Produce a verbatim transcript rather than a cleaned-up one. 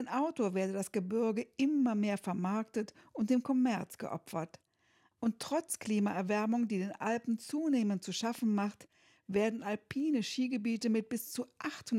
Ein Autor werde das Gebirge immer mehr vermarktet und dem Kommerz geopfert. Und trotz Klimaerwärmung, die den Alpen zunehmend zu schaffen macht, werden alpine Skigebiete mit bis zu